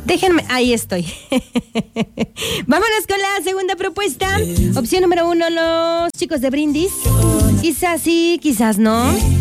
Déjenme, ahí estoy. Vámonos con la segunda propuesta. Opción número 1, los chicos de Brindis. Quizás sí, quizás no.